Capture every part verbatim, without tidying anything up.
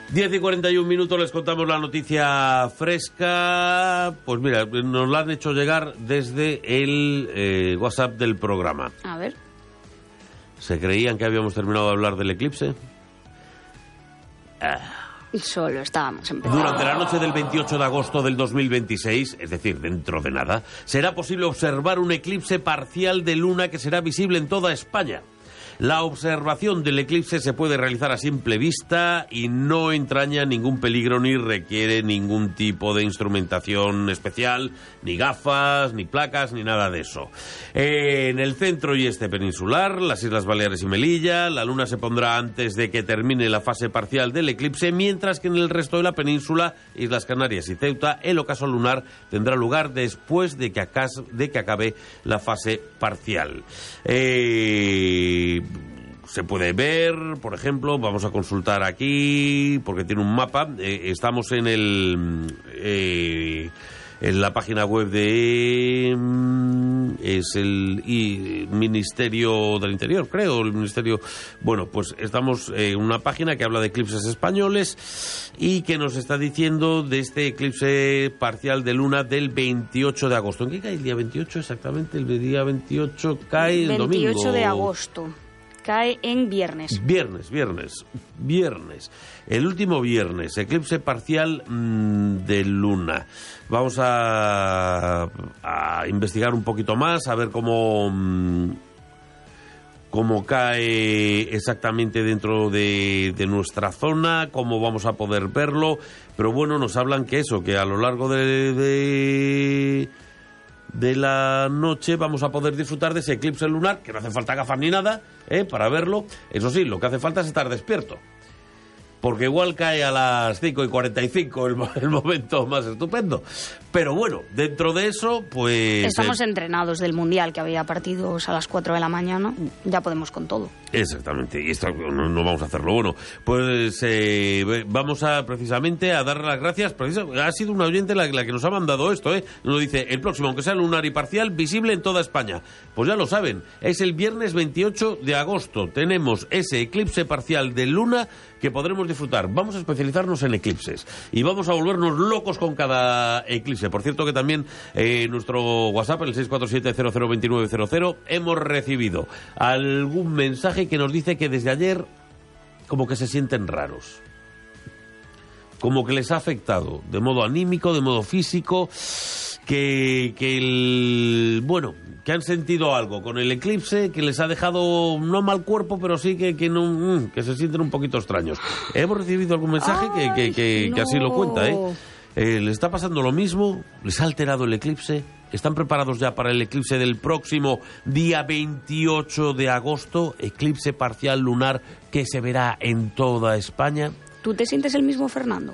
diez y cuarenta y un minutos, les contamos la noticia fresca. Pues mira, nos la han hecho llegar desde el eh, WhatsApp del programa. A ver. ¿Se creían que habíamos terminado de hablar del eclipse? Ah. Solo estábamos empezando. Durante la noche del veintiocho de agosto del dos mil veintiséis, es decir, dentro de nada, será posible observar un eclipse parcial de luna que será visible en toda España. La observación del eclipse se puede realizar a simple vista y no entraña ningún peligro ni requiere ningún tipo de instrumentación especial, ni gafas, ni placas, ni nada de eso. En el centro y este peninsular, las Islas Baleares y Melilla, la luna se pondrá antes de que termine la fase parcial del eclipse, mientras que en el resto de la península, Islas Canarias y Ceuta, el ocaso lunar tendrá lugar después de que, acas- de que acabe la fase parcial. Eh... Se puede ver, por ejemplo, vamos a consultar aquí, porque tiene un mapa, eh, estamos en el eh, en la página web de mm, es el y, Ministerio del Interior, creo, el Ministerio, bueno, pues estamos en una página que habla de eclipses españoles y que nos está diciendo de este eclipse parcial de luna del veintiocho de agosto. ¿En qué cae el día veintiocho exactamente? El día veintiocho cae el domingo. veintiocho de agosto. Cae en viernes. Viernes, viernes, viernes. El último viernes, eclipse parcial mmm, de luna. Vamos a, a investigar un poquito más, a ver cómo, mmm, cómo cae exactamente dentro de, de nuestra zona, cómo vamos a poder verlo. Pero bueno, nos hablan que eso, que a lo largo de... de de la noche vamos a poder disfrutar de ese eclipse lunar, que no hace falta gafas ni nada, ¿eh? Para verlo. Eso sí, lo que hace falta es estar despierto, porque igual cae a las cinco y cuarenta y cinco el, el momento más estupendo. Pero bueno, dentro de eso, pues... Estamos eh, entrenados del Mundial, que había partidos a las cuatro de la mañana. Ya podemos con todo. Exactamente, y esto no, no vamos a hacerlo. Bueno, pues eh, vamos a precisamente a darle las gracias. Ha sido una oyente la, la que nos ha mandado esto, ¿eh? Nos dice, el próximo, aunque sea lunar y parcial, visible en toda España. Pues ya lo saben, es el viernes veintiocho de agosto. Tenemos ese eclipse parcial de luna que podremos disfrutar. Vamos a especializarnos en eclipses y vamos a volvernos locos con cada eclipse. Por cierto que también en eh, nuestro WhatsApp, el seis cuatro siete cero cero dos nueve cero cero, hemos recibido algún mensaje que nos dice que desde ayer como que se sienten raros, como que les ha afectado de modo anímico, de modo físico, que, que el, bueno, que han sentido algo con el eclipse que les ha dejado no mal cuerpo, pero sí que, que, no, que se sienten un poquito extraños. Hemos recibido algún mensaje que, que, que, no. que así lo cuenta, ¿eh? Eh, ¿les está pasando lo mismo? ¿Les ha alterado el eclipse? ¿Están preparados ya para el eclipse del próximo día veintiocho de agosto? Eclipse parcial lunar que se verá en toda España. ¿Tú te sientes el mismo, Fernando?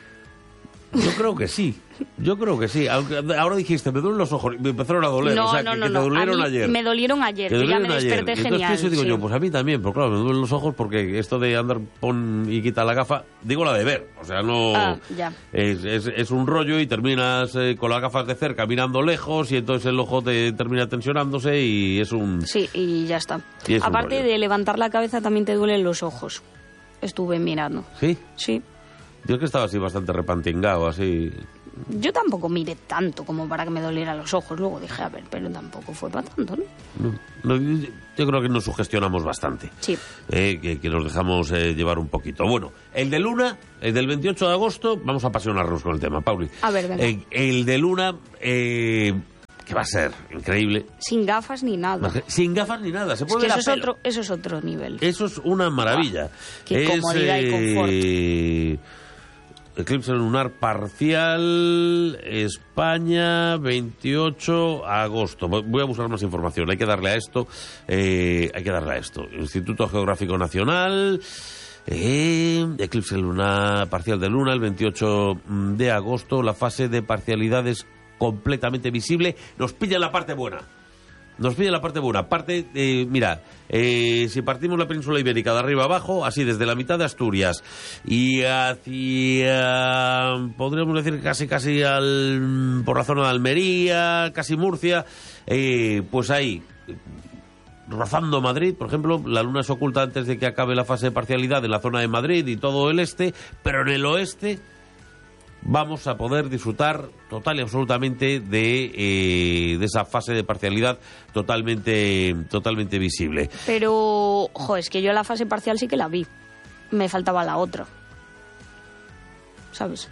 Yo creo que sí, yo creo que sí. Aunque ahora dijiste, me duelen los ojos, me empezaron a doler, No, o sea, no, que, no, que te no. dolieron A mí ayer. Me dolieron ayer, Que que ya dolieron me desperté ayer. genial. Entonces eso digo sí. yo, pues a mí también, pero claro, me duelen los ojos porque esto de andar pon y quita la gafa, digo la de ver, o sea, no... Ah, ya. Es, es, es un rollo y terminas eh, con las gafas de cerca mirando lejos y entonces el ojo te termina tensionándose y es un... Sí, y ya está. Y es un Aparte rollo. de levantar la cabeza también te duelen los ojos. Estuve mirando. ¿Sí? Sí. Yo es que estaba así bastante repantingado, así... Yo tampoco miré tanto como para que me dolieran los ojos. Luego dije, a ver, pero tampoco fue para tanto, ¿no? No, no, yo, yo creo que nos sugestionamos bastante. Sí. Eh, que, que nos dejamos eh, llevar un poquito. Bueno, el de Luna, el del veintiocho de agosto, vamos a apasionarnos con el tema, Pauli. A ver, venga. Eh, el de Luna, eh, que va a ser increíble. Sin gafas ni nada. Sin gafas ni nada, se Es puede que ver eso a es, pelo. otro, eso es otro nivel. Eso es una maravilla. Qué es, comodidad y confort. eh, Eclipse lunar parcial, España, veintiocho de agosto. Voy a buscar más información, hay que darle a esto, eh, hay que darle a esto. Instituto Geográfico Nacional, eh, eclipse lunar parcial de luna, el veintiocho de agosto, la fase de parcialidad es completamente visible. Nos pilla la parte buena. Nos pide la parte buena. Parte, eh, mira, eh, si partimos la península ibérica de arriba abajo, así desde la mitad de Asturias y hacia, podríamos decir casi casi al, por la zona de Almería, casi Murcia, eh, pues ahí rozando Madrid, por ejemplo, la luna se oculta antes de que acabe la fase de parcialidad en la zona de Madrid y todo el este, pero en el oeste vamos a poder disfrutar total y absolutamente de, eh, de esa fase de parcialidad totalmente, totalmente visible. Pero, jo, es que yo la fase parcial sí que la vi. Me faltaba la otra. ¿Sabes?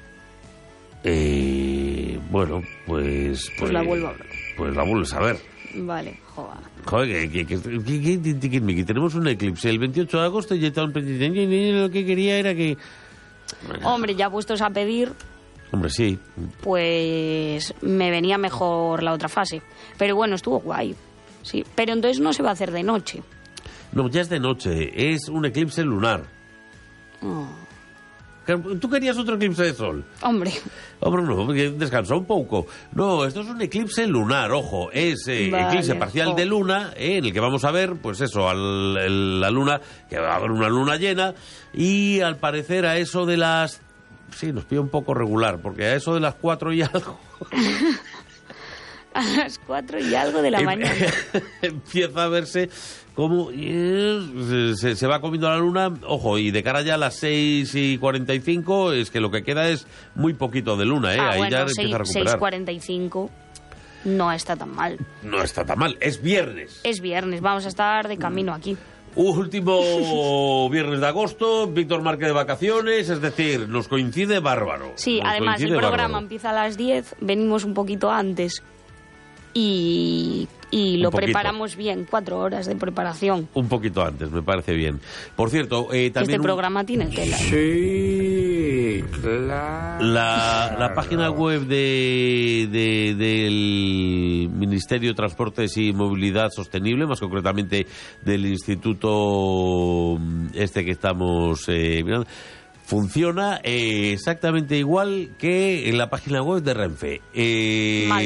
Eh, bueno, pues, pues... Pues la vuelvo a ver. Pues la vuelves a ver. Vale, joder. Joder, que, que, que, que, que, que, que tenemos un eclipse el veintiocho de agosto y ya estaban pendientes. Lo que quería era que... Hombre, ya puestos a pedir... Hombre, sí. Pues me venía mejor la otra fase. Pero bueno, estuvo guay. Sí, pero entonces no se va a hacer de noche. No, ya es de noche. Es un eclipse lunar. Oh. ¿Tú querías otro eclipse de sol? Hombre. Hombre, no, porque descansa un poco. No, esto es un eclipse lunar, ojo. Es eh, vale, eclipse parcial jo. de luna, eh, en el que vamos a ver, pues eso, al, el, la luna, que va a haber una luna llena, y al parecer a eso de las... Sí, nos pide un poco regular, porque a eso de las cuatro y algo... A las cuatro y algo de la mañana. Empieza a verse cómo se, se va comiendo la luna, ojo, y de cara ya a las seis y cuarenta y cinco, es que lo que queda es muy poquito de luna, ¿eh? Ah, Ahí bueno, ya seis, empieza a recuperar. seis cuarenta y cinco no está tan mal. No está tan mal, es viernes. Es viernes, vamos a estar de camino aquí. Último viernes de agosto, Víctor Márquez de vacaciones, es decir, nos coincide bárbaro. Sí, nos además el coincide programa bárbaro. empieza a las diez, venimos un poquito antes y, y lo Un poquito. preparamos bien, cuatro horas de preparación. Un poquito antes, me parece bien. Por cierto, eh, también... Este un- programa tiene tela. Sí, claro. La, la página web de, de- del Ministerio de Transportes y Movilidad Sostenible, más concretamente del instituto este que estamos eh, mirando, funciona eh, exactamente igual que en la página web de Renfe. Eh, Mal.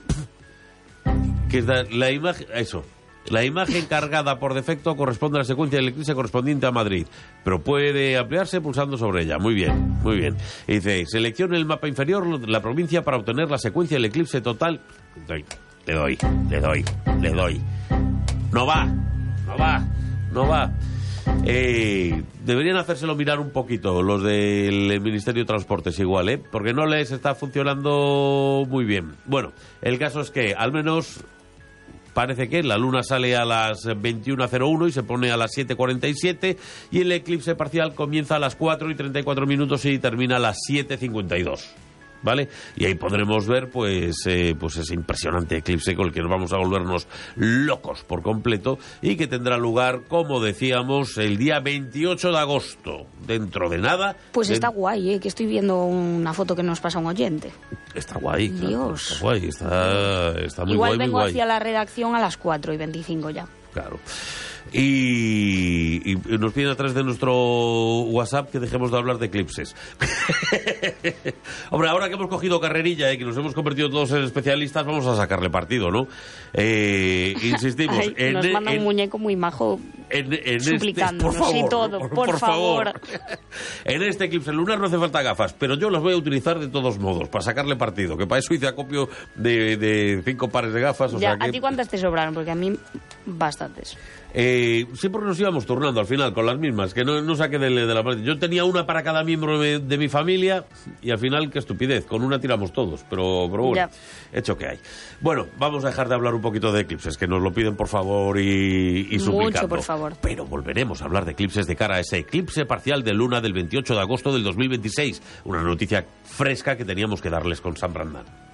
que es la, la imagen, eso. La imagen cargada por defecto corresponde a la secuencia del eclipse correspondiente a Madrid, pero puede ampliarse pulsando sobre ella. Muy bien, muy bien. Y dice, seleccione el mapa inferior de la provincia para obtener la secuencia del eclipse total. Doy, le doy, le doy, le doy. No va, no va, no va. Eh, deberían hacérselo mirar un poquito los del Ministerio de Transportes igual, ¿eh? Porque no les está funcionando muy bien. Bueno, el caso es que al menos... Parece que la luna sale a las veintiuna cero uno y se pone a las siete cuarenta y siete y el eclipse parcial comienza a las cuatro y treinta y cuatro minutos y termina a las siete cincuenta y dos. ¿Vale? Y ahí podremos ver pues, eh, pues ese impresionante eclipse con el que nos vamos a volvernos locos por completo y que tendrá lugar, como decíamos, el día veintiocho de agosto. Dentro de nada. Pues de- está guay, ¿eh? Que estoy viendo una foto que nos pasa un oyente. Está guay. claro, Dios. Está guay, está, está muy Igual guay, muy vengo guay. hacia la redacción a las cuatro y veinticinco ya. Claro. Y, y nos piden a través de nuestro WhatsApp que dejemos de hablar de eclipses. Hombre, ahora que hemos cogido carrerilla y que nos hemos convertido todos en especialistas, vamos a sacarle partido, ¿no? Eh, insistimos. Ay, en, nos manda en- un muñeco muy majo en, en suplicándonos este, por favor, y todo, por, por por favor. En este eclipse lunar no hace falta gafas, pero yo las voy a utilizar de todos modos, para sacarle partido, que para eso hice acopio de, de cinco pares de gafas. O ya, sea que... ¿a ti cuántas te sobraron? Porque a mí bastantes. Eh, siempre nos íbamos turnando al final con las mismas, que no, no saqué de, de la parte. Yo tenía una para cada miembro de, de mi familia y al final, qué estupidez, con una tiramos todos, pero, pero bueno, Ya. hecho que hay. Bueno, vamos a dejar de hablar un poquito de eclipses, que nos lo piden por favor y, y Mucho, suplicando. por favor. Pero volveremos a hablar de eclipses de cara a ese eclipse parcial de luna del veintiocho de agosto del dos mil veintiséis, una noticia fresca que teníamos que darles con San Brandán.